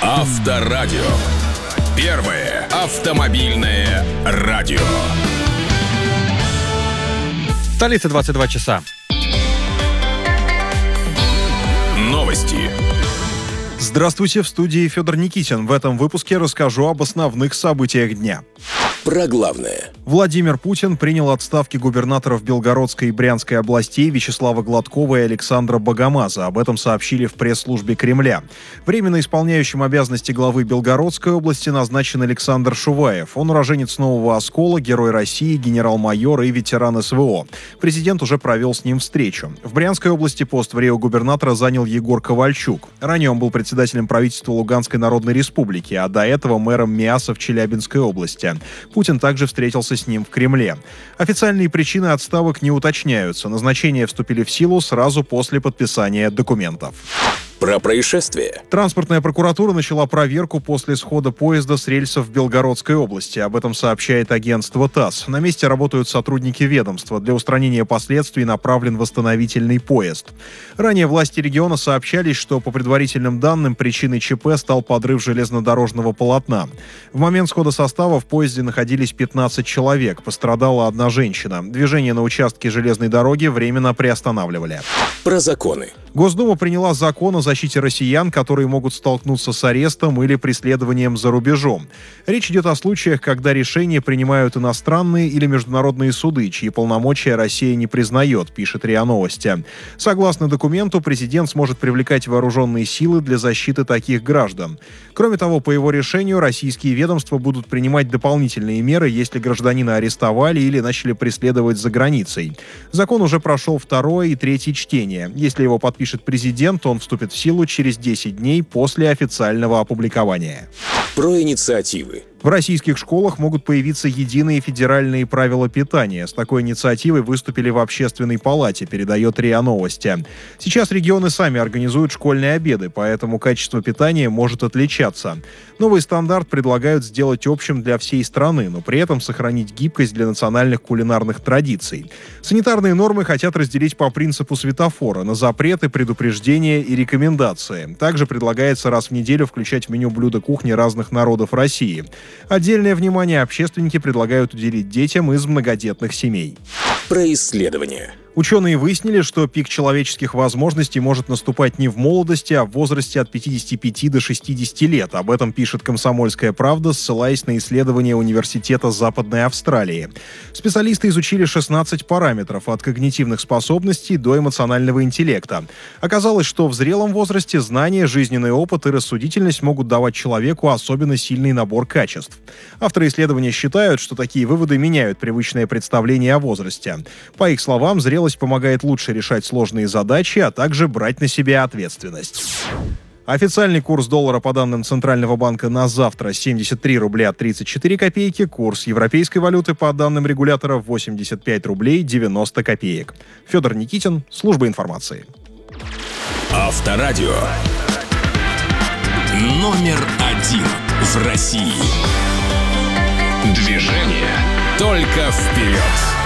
Авторадио. Первое автомобильное радио. В столице 22 часа. Новости. Здравствуйте, в студии Федор Никитин. В этом выпуске расскажу об основных событиях дня. Про главное. Владимир Путин принял отставки губернаторов Белгородской и Брянской областей Вячеслава Гладкова и Александра Богомаза. Об этом сообщили в пресс-службе Кремля. Временно исполняющим обязанности главы Белгородской области назначен Александр Шуваев. Он уроженец Нового Оскола, герой России, генерал-майор и ветеран СВО. Президент уже провел с ним встречу. В Брянской области пост в Рио губернатора занял Егор Ковальчук. Ранее он был председателем правительства Луганской Народной Республики, а до этого мэром Миаса в Челябинской области. Путин также встретился с ним в Кремле. Официальные причины отставок не уточняются. Назначения вступили в силу сразу после подписания документов. Про происшествие. Транспортная прокуратура начала проверку после схода поезда с рельсов в Белгородской области. Об этом сообщает агентство ТАСС. На месте работают сотрудники ведомства. Для устранения последствий направлен восстановительный поезд. Ранее власти региона сообщали, что по предварительным данным причиной ЧП стал подрыв железнодорожного полотна. В момент схода состава в поезде находились 15 человек. Пострадала одна женщина. Движение на участке железной дороги временно приостанавливали. Про законы. Госдума приняла закон о защите россиян, которые могут столкнуться с арестом или преследованием за рубежом. Речь идет о случаях, когда решения принимают иностранные или международные суды, чьи полномочия Россия не признает, пишет РИА Новости. Согласно документу, президент сможет привлекать вооруженные силы для защиты таких граждан. Кроме того, по его решению российские ведомства будут принимать дополнительные меры, если гражданина арестовали или начали преследовать за границей. Закон уже прошел второе и третье чтение. Если его подпишет президент, он вступит в силу через 10 дней после официального опубликования. Про инициативы. В российских школах могут появиться единые федеральные правила питания. С такой инициативой выступили в Общественной палате, передает РИА Новости. Сейчас регионы сами организуют школьные обеды, поэтому качество питания может отличаться. Новый стандарт предлагают сделать общим для всей страны, но при этом сохранить гибкость для национальных кулинарных традиций. Санитарные нормы хотят разделить по принципу светофора на запреты, предупреждения и рекомендации. Также предлагается раз в неделю включать в меню блюда кухни разных народов России. Отдельное внимание общественники предлагают уделить детям из многодетных семей. Про исследования. Ученые выяснили, что пик человеческих возможностей может наступать не в молодости, а в возрасте от 55 до 60 лет. Об этом пишет «Комсомольская правда», ссылаясь на исследования Университета Западной Австралии. Специалисты изучили 16 параметров от когнитивных способностей до эмоционального интеллекта. Оказалось, что в зрелом возрасте знания, жизненный опыт и рассудительность могут давать человеку особенно сильный набор качеств. Авторы исследования считают, что такие выводы меняют привычное представление о возрасте. По их словам, зрелость помогает лучше решать сложные задачи, а также брать на себя ответственность. Официальный курс доллара по данным Центрального банка на завтра 73 рубля 34 копейки, курс европейской валюты по данным регулятора 85 рублей 90 копеек. Федор Никитин, служба информации. Авторадио. Номер один в России. Движение только вперед.